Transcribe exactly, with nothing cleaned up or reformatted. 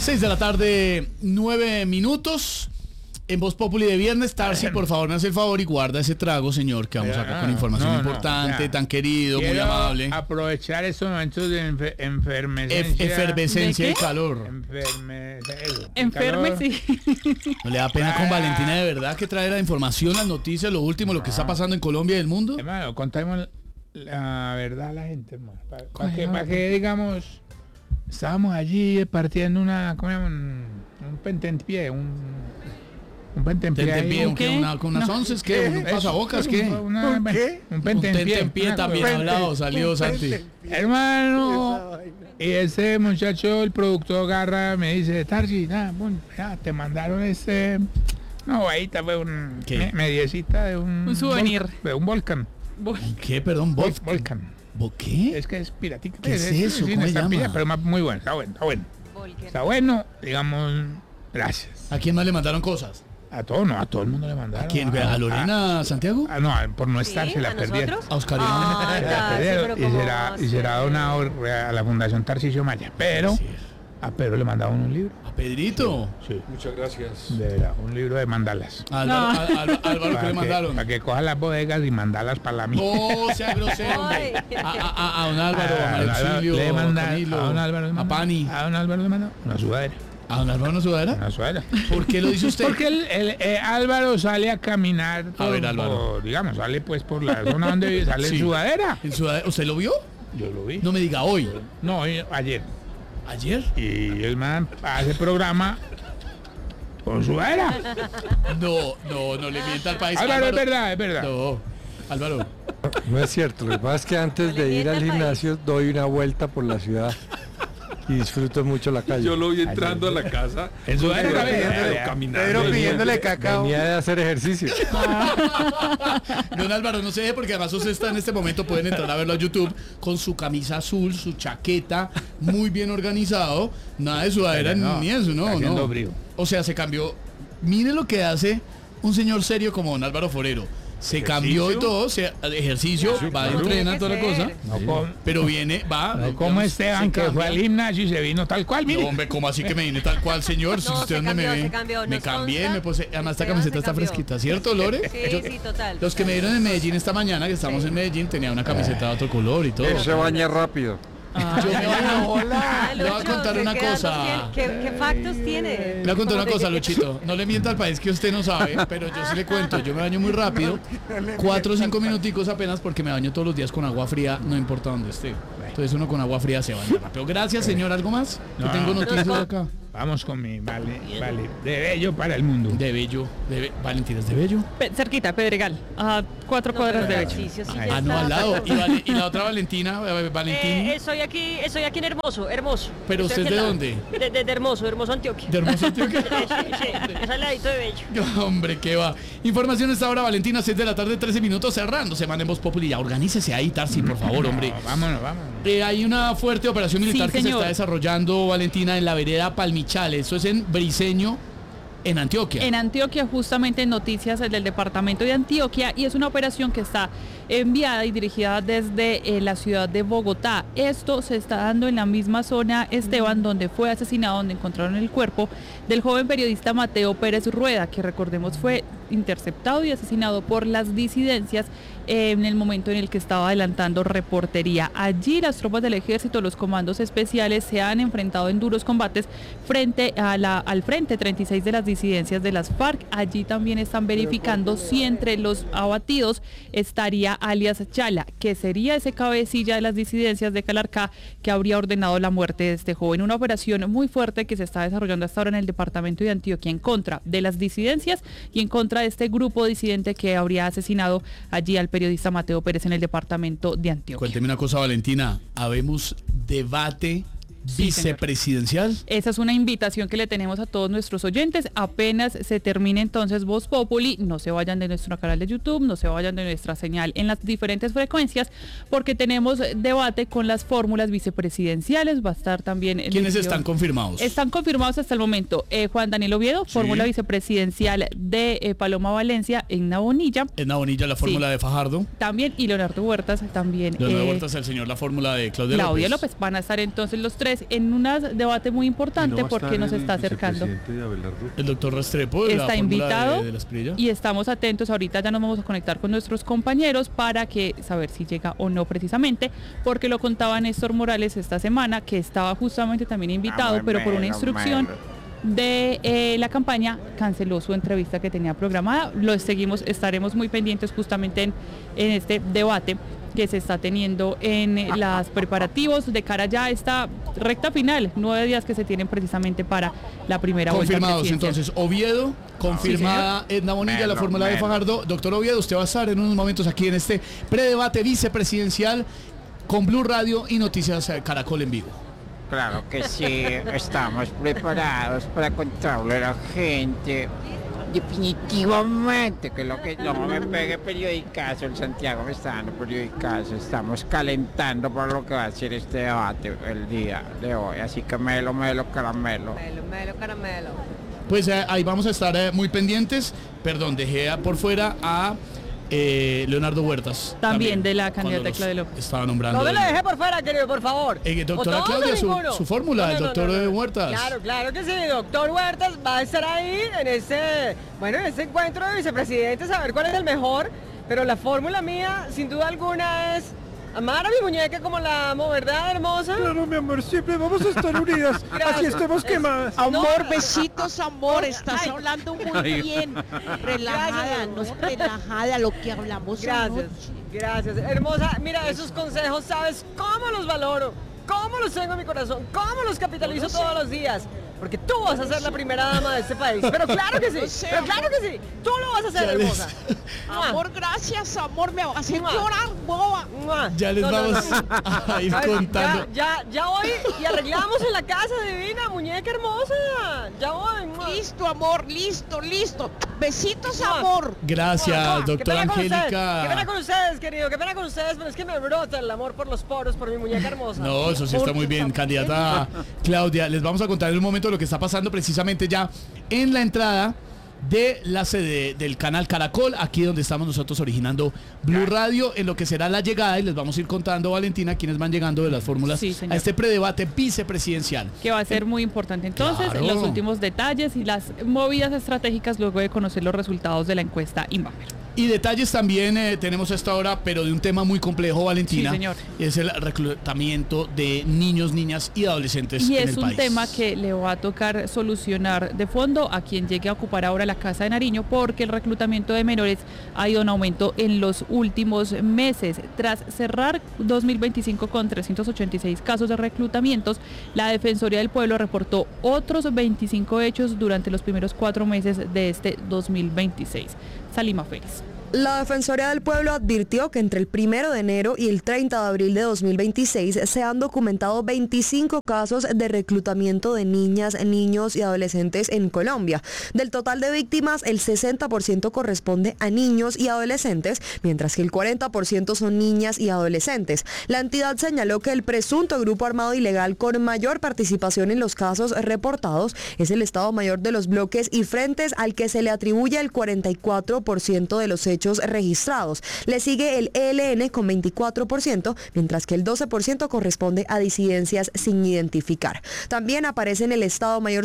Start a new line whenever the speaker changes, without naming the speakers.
seis de la tarde, nueve minutos. En Voz Populi de viernes, Tarsi, por favor, me hace el favor y guarda ese trago, señor, que vamos acá con información
no, no,
importante,
o sea,
tan querido, muy amable.
Aprovechar estos momentos de enfer enfermescencia.
Ef efervescencia y calor.
Enferme
Enferme, sí.
¿No le da pena con Valentina de verdad que trae la información, las noticias, lo último, lo que está pasando en Colombia y el mundo?
Hermano, contemos la verdad a la gente, hermano. Para pa que, pa que, digamos, estábamos allí partiendo una, ¿cómo se llama? Un, un pentempié, un... Un pentempié,
¿Un qué? Una, ¿Con unas no, onces? ¿Qué? ¿Un pasabocas? ¿Qué?
Una,
¿Un qué?
Un pentempié.
Un tentempié también hablado, salió Santi.
Hermano, y ese muchacho, el productor agarra, me dice, Tarsi, nada, bueno, ya, te mandaron este... No, ahí fue un... Me, mediecita de un...
Un souvenir.
De un volcán.
¿Qué? Perdón,
Vol volcán.
¿Qué?
Es que es piratica.
¿Qué es, es eso?
Sí,
¿Cómo se llama?
Pero muy bueno, está bueno, está bueno. Volker. Está bueno, digamos, gracias.
¿A quién más le mandaron cosas?
A todo, no, a todo el mundo le mandaron.
¿A quién? ¿A Lorena
a,
Santiago?
A, no, por no estar
¿Sí?
se la
¿A
perdieron.
nosotros?
A Oscarina.
Ah,
se la
ya,
perdieron
sí,
y, será, y será donado a la Fundación Tarcisio Maya. Pero sí. A Pedro le mandaron un libro.
¿A Pedrito?
Sí.
Muchas gracias.
De verdad, un libro de mandalas.
A Álvaro, no. a, a, Álvaro, ¿qué le mandaron?
Para que coja las bodegas y mandalas para la mía.
Oh, sea grosero. a, a, a don Álvaro, a, a Auxilio,
le manda,
a Camilo,
a don Álvaro,
a Pani.
A don Álvaro le mandó una sudadera.
¿A don Álvaro una sudadera?
Una sudadera.
¿Por qué lo dice usted?
Porque el, el, el Álvaro sale a caminar
a ver, Álvaro.
Por, digamos, sale pues por la zona donde vive, sale sí. en sudadera.
¿En sudadera? ¿Usted lo vio?
Yo lo vi.
No me diga hoy.
No, ayer.
¿Ayer?
Y el man hace programa con sudadera.
No, no, no le mienta al país.
Álvaro, Álvaro, es verdad, es verdad.
No, Álvaro.
No es cierto, lo que pasa es que antes no de ir al gimnasio país. doy una vuelta por la ciudad. Y disfruto mucho la calle.
Yo lo vi entrando Ayer. a la casa.
En su
Pedro caminando.
Pedro pidiéndole cacao. Venía de hacer ejercicio.
Don Álvaro, no se deje porque además usted está en este momento, pueden entrar a verlo a YouTube, con su camisa azul, su chaqueta, muy bien organizado. Nada de sudadera no, ni eso, no, no.
Brío.
O sea, se cambió. Mire lo que hace un señor serio como don Álvaro Forero. Se ¿Ejercicio? Cambió y todo, se, ejercicio, sí, va a entrenar toda la cosa, no, pero viene, va.
No, como Esteban que fue al gimnasio y se vino tal cual, mire.
No, hombre, ¿cómo así que me vine tal cual, señor? Si
no,
usted dónde
cambió,
me ve.
Cambió,
me cambié,
consta,
me puse, además esta camiseta está fresquita, ¿cierto, Lore?
Sí, Yo, sí, total.
Los que me dieron en Medellín esta mañana, que estamos sí. en Medellín, tenía una camiseta de otro color y todo.
Él se baña rápido.
Ah, yo me baño. Hola. Le voy a contar una cosa.
¿Qué, qué factos tiene?
Le voy a contar una cosa, Luchito. No le mienta al país que usted no sabe, pero yo sí le cuento. Yo me baño muy rápido. Cuatro o cinco minuticos apenas porque me baño todos los días con agua fría, no importa dónde esté. Entonces uno con agua fría se baña rápido. Gracias, señor. ¿Algo más?
No,
que tengo noticias no, acá.
Vamos con mi vale, vale. De Bello para el mundo.
De Bello. De Valentina es de Bello.
Pe cerquita, Pedregal. A cuatro no, cuadras de Bello.
Sí
ah, no, al lado. ¿Y, vale, y la otra Valentina? Valentín.
Eh, estoy aquí, estoy aquí en Hermoso, Hermoso.
¿Pero
estoy
usted de dónde?
De, de, de Hermoso, Hermoso, Antioquia.
¿De Hermoso, Antioquia?
sí, sí, es al ladito de Bello.
Hombre, qué va. Información esta hora, Valentina, seis de la tarde, trece minutos, cerrando. Se manden Voz Populi. Ya, organícese ahí, Tarsi, por favor, hombre.
No, vámonos, vámonos.
Eh, hay una fuerte operación militar sí, que se está desarrollando, Valentina, en la vereda Palmichales. Eso es en Briceño, en Antioquia.
En Antioquia, justamente en noticias del departamento de Antioquia, y es una operación que está enviada y dirigida desde eh, la ciudad de Bogotá. Esto se está dando en la misma zona, Esteban, donde fue asesinado, donde encontraron el cuerpo del joven periodista Mateo Pérez Rueda, que recordemos fue interceptado y asesinado por las disidencias eh, en el momento en el que estaba adelantando reportería. Allí las tropas del ejército, los comandos especiales, se han enfrentado en duros combates frente a la, al frente treinta y seis de las disidencias de las FARC. Allí también están verificando si entre los abatidos estaría alias Chala, que sería ese cabecilla de las disidencias de Calarcá que habría ordenado la muerte de este joven. Una operación muy fuerte que se está desarrollando hasta ahora en el departamento de Antioquia en contra de las disidencias y en contra de este grupo disidente que habría asesinado allí al periodista Mateo Pérez en el departamento de Antioquia.
Cuénteme una cosa, Valentina, habemos debate
Sí,
vicepresidencial.
Señor. Esa es una invitación que le tenemos a todos nuestros oyentes. Apenas se termine entonces Voz Populi, no se vayan de nuestro canal de YouTube, no se vayan de nuestra señal en las diferentes frecuencias, porque tenemos debate con las fórmulas vicepresidenciales. Va a estar también...
¿Quiénes están confirmados?
Están confirmados hasta el momento. Eh, Juan Daniel Oviedo, sí. Fórmula vicepresidencial de eh, Paloma Valencia, Edna Bonilla.
Edna Bonilla, la fórmula sí. de Fajardo.
También, y Leonardo Huertas también.
Leonardo eh, Huertas, el señor, la fórmula de Claudia,
Claudia
López.
López. Van a estar entonces los tres Entonces, en un debate muy importante porque nos está acercando.
El doctor Restrepo de la
Está
fórmula
invitado
de, de la Esprilla.
y estamos atentos. Ahorita ya nos vamos a conectar con nuestros compañeros para que saber si llega o no precisamente, porque lo contaba Néstor Morales esta semana, que estaba justamente también invitado, pero por una instrucción de eh, la campaña canceló su entrevista que tenía programada. Lo seguimos, estaremos muy pendientes justamente en, en este debate que se está teniendo en los preparativos de cara ya a esta recta final, nueve días que se tienen precisamente para la primera vuelta
Confirmados
presidencial.
entonces, Oviedo, confirmada
Sí,
Edna Bonilla,
Melo,
la fórmula de
melo.
Fajardo. Doctor Oviedo, usted va a estar en unos momentos aquí en este predebate vicepresidencial con Blue Radio y Noticias Caracol en vivo.
Claro que sí, estamos preparados para contarle a la gente. Definitivamente que lo que no me pegue periodicazo, el Santiago me está dando periodicazo, estamos calentando por lo que va a ser este debate el día de hoy, así que melo, melo, caramelo.
Melo, melo, caramelo.
Pues eh, ahí vamos a estar eh, muy pendientes. Perdón, dejé a- por fuera a eh, Leonardo Huertas.
También de la
cuando
candidata
los
Claudia López.
Estaba nombrando.
No me
el-
lo deje por fuera, querido, por favor.
Eh, doctora
O todos o
Claudia, su-
ninguno.
su fórmula, el doctor Huertas.
Claro, claro que sí, doctor Huertas va a estar ahí en ese, bueno, en ese encuentro de vicepresidentes a ver cuál es el mejor, pero la fórmula mía, sin duda alguna, es amar a mi muñeca como la amo, ¿verdad, hermosa?
Claro, mi amor, siempre vamos a estar unidas.
Gracias.
Aquí estemos quemadas.
Amor,
No.
besitos, amor, estás
Ay.
hablando muy bien. Relajada, no relajada lo que hablamos
Gracias,
anoche.
gracias. Hermosa, mira, esos consejos, ¿sabes cómo los valoro? ¿Cómo los tengo en mi corazón? ¿Cómo los capitalizo todos los días? Porque tú vas a ser la primera dama de este país. Pero claro que sí,
No sé,
pero claro que sí. Tú lo vas a hacer,
Ya les-
hermosa. Mua,
Amor, gracias, amor, me vas a hacer
Mua.
llorar, boba.
mua.
Ya les
No, no,
vamos
no.
a ir
Ay,
contando.
Ya, ya, ya voy y arreglamos en la casa divina, muñeca hermosa. Ya voy. mua.
Listo, amor, listo, listo. Besitos,
Mua.
amor.
Gracias,
Mua, mua. Qué
doctora
pena con ustedes, Qué pena
Angélica.
con ustedes, querido. Qué pena con ustedes, pero es que me brota el amor por los poros, por mi muñeca hermosa.
No, eso sí está muy bien, candidata Claudia. Les vamos a contar en un momento lo que está pasando precisamente ya en la entrada de la sede del canal Caracol, aquí donde estamos nosotros originando Blue Radio, en lo que será la llegada, y les vamos a ir contando, Valentina, quienes van llegando de las fórmulas
Sí, señor.
a este predebate vicepresidencial.
Que va a ser muy importante entonces,
Claro.
los últimos detalles y las movidas estratégicas luego de conocer los resultados de la encuesta Inbamer.
Y detalles también eh, tenemos a esta hora, pero de un tema muy complejo, Valentina.
Sí, señor.
Es el reclutamiento de niños, niñas y adolescentes
Y
en
es
el
un
país.
tema que le va a tocar solucionar de fondo a quien llegue a ocupar ahora la Casa de Nariño, porque el reclutamiento de menores ha ido en aumento en los últimos meses. Tras cerrar dos mil veinticinco con trescientos ochenta y seis casos de reclutamientos, la Defensoría del Pueblo reportó otros veinticinco hechos durante los primeros cuatro meses de este dos mil veintiséis. Salima Félix.
La Defensoría del Pueblo advirtió que entre el primero de enero y el treinta de abril de dos mil veintiséis se han documentado veinticinco casos de reclutamiento de niñas, niños y adolescentes en Colombia. Del total de víctimas, el sesenta por ciento corresponde a niños y adolescentes, mientras que el cuarenta por ciento son niñas y adolescentes. La entidad señaló que el presunto grupo armado ilegal con mayor participación en los casos reportados es el Estado Mayor de los bloques y frentes, al que se le atribuye el cuarenta y cuatro por ciento de los hechos registrados. Le sigue el E L N con veinticuatro por ciento, mientras que el doce por ciento corresponde a disidencias sin identificar. También aparece en el Estado Mayor